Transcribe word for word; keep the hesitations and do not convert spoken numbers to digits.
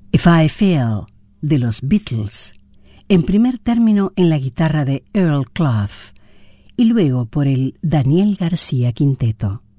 If I Fail, de los Beatles, en primer término en la guitarra de Earl Clough y luego por el Daniel García Quinteto.